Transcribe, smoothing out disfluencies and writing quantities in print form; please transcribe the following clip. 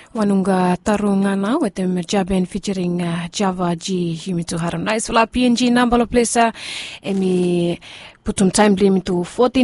Wanunga tarungana wetem Jaben featuring Java G Himitu Harmonize. Wala PNG number of place emi putum time limit to 14